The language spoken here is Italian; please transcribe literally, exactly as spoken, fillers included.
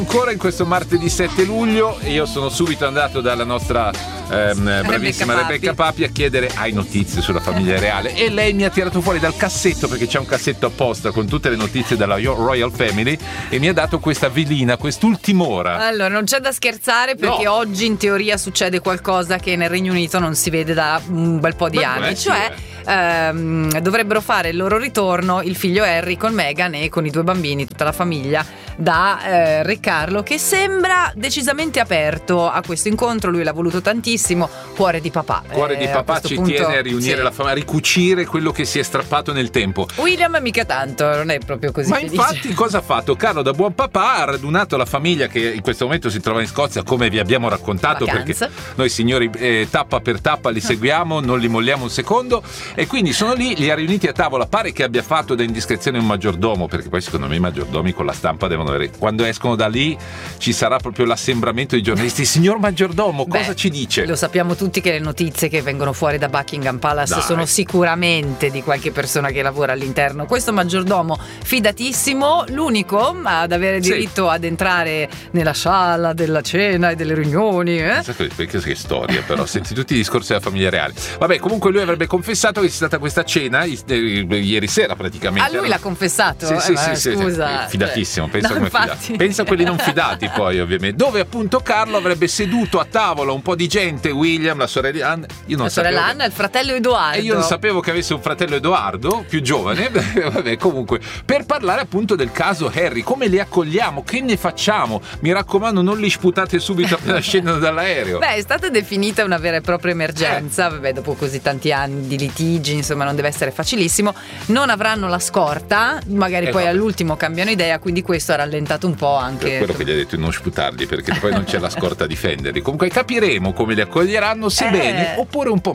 Ancora in questo martedì sette luglio e io sono subito andato dalla nostra ehm, bravissima Rebecca Rebecca Papi a chiedere hai notizie sulla famiglia reale e lei mi ha tirato fuori dal cassetto, perché c'è un cassetto apposta con tutte le notizie della Royal Family, e mi ha dato questa velina, quest'ultima ora. Allora, non c'è da scherzare, perché No. oggi in teoria succede qualcosa che nel Regno Unito non si vede da un bel po' di Beh, anni, beh, sì, cioè eh. ehm, dovrebbero fare il loro ritorno il figlio Harry con Meghan e con i due bambini, tutta la famiglia, da eh, Re Carlo, che sembra decisamente aperto a questo incontro. Lui l'ha voluto tantissimo, cuore di papà. Cuore Eh, di a papà questo ci punto, tiene a riunire sì. la famiglia, a ricucire quello che si è strappato nel tempo. William mica tanto, non è proprio così Ma felice. infatti cosa ha fatto? Carlo da buon papà ha radunato la famiglia che in questo momento si trova in Scozia, come vi abbiamo raccontato, Vacanza. perché noi signori eh, tappa per tappa li seguiamo, non li molliamo un secondo, e quindi sono lì, li ha riuniti a tavola. Pare che abbia fatto da indiscrezione un maggiordomo, perché poi secondo me i maggiordomi con la stampa devono avere, quando escono da lì ci sarà proprio l'assembramento dei giornalisti. Signor maggiordomo, Beh, cosa ci dice? Lo sappiamo tutti che le notizie che vengono fuori da Buckingham Palace Dai. sono sicuramente di qualche persona che lavora all'interno. Questo maggiordomo fidatissimo, l'unico ad avere Sì. diritto ad entrare nella sala della cena e delle riunioni. Eh? Sai che, che, che storia, però senti tutti i discorsi della famiglia reale. Vabbè, comunque lui avrebbe confessato che c'è stata questa cena i- eh, ieri sera praticamente. A lui l'ha confessato. Sì, eh, sì, ma sì, sì, scusa. sì, fidatissimo, pensa No, come infatti. fidati. Pensa a quelli non fidati poi, ovviamente. Dove appunto Carlo avrebbe seduto a tavola un po' di gente, William, la sorella Anna, io non La sorella sapevo Anna e il fratello Edoardo. e io non sapevo che avesse un fratello Edoardo, più giovane. Vabbè, comunque, per parlare appunto del caso Harry, come li accogliamo, che ne facciamo? Mi raccomando, non li sputate subito appena scendono dall'aereo. Beh, è stata definita una vera e propria emergenza, vabbè, dopo così tanti anni di litigi, insomma non deve essere facilissimo. Non avranno la scorta, magari Eh, poi vabbè. all'ultimo cambiano idea, quindi questo ha rallentato un po' Per anche. quello che gli ha detto di non sputarli, perché poi non c'è la scorta a difenderli. Comunque capiremo come li accoglieranno, se Eh. bene oppure un po'